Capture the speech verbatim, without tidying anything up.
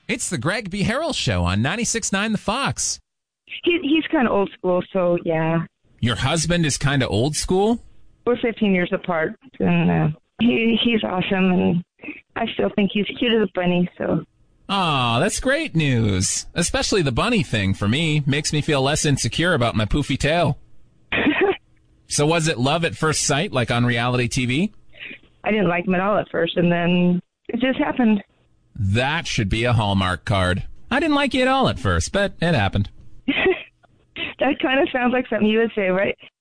It's the Greg B. Harrell Show on ninety-six point nine The Fox. He, he's kind of old school, so yeah. Your husband is kind of old school? We're fifteen years apart, and uh, he he's awesome, and I still think he's cute as a bunny, so... Aw, that's great news. Especially the bunny thing, for me, makes me feel less insecure about my poofy tail. So was it love at first sight, like on reality T V? I didn't like him at all at first, and then it just happened. That should be a Hallmark card. I didn't like you at all at first, but it happened. That kind of sounds like something you would say, right?